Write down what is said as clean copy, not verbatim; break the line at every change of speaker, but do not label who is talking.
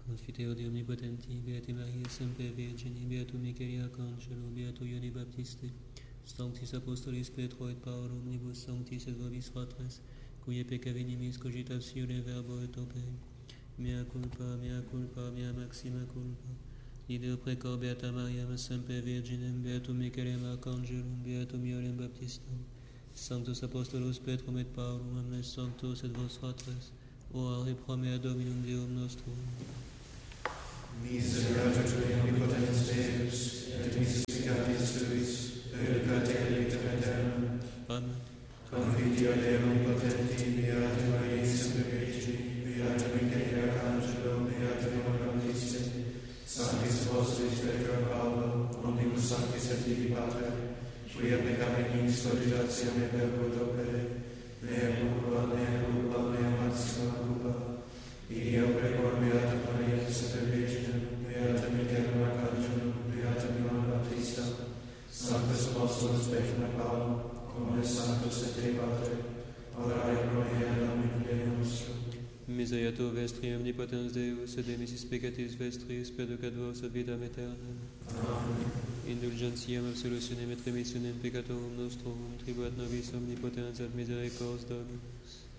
Confiteor de omnipotenti, Beati Maria Semper Virgini, Beatum Michael Arcangelo, Beato Ioanni Baptiste, Sanctis Apostolis Petro et Paolo, omnibus sanctis et vobis fratres, cuie pecca venimis cogitatione verbo et opere, mea culpa, mea maxima culpa. Ideo precor Beata Maria Semper Virginem, Beatum Michaelem Arcangelum, Beatum Ioannem Baptistum, Sanctus Apostolos Petrum et Paulum, omnes sanctos et vos fratres, ora et promea Dominum Deum nostrum.
Miserere Tui omnipotens Deus, et misericordias Tuis, perducate elictum aeternum.
Amen.
Confiteor Dei omnipotenti, Beata Maria Semper Virgini, Beata Michael Arcangelo, Beata Ioannem Baptiste, Sanctis Apostolis Petro et Paolo, omnibus sanctis et Dei Pater, quia pecca venimis cogitatione verbo et opere, mea culpa, mea maxima culpa. Ideo precor Beata Maria Semper Virginem, Beata Michaelem Arcangelum, Beata Ioannem Baptista, Sanctus Apostolos Petrum et Paulum, omnes sanctos et Dei Pater, ora et pro nobis Dominum Deum nostrum.
Misereatur vestri omnipotens Deus, et emissis peccatis vestris, perducat vos ad vitam aeternam.
Amen.
Indulgentiam absolutionem et remissionem peccatorum nostrum, tribuat nobis omnipotens ad misericors Dominus.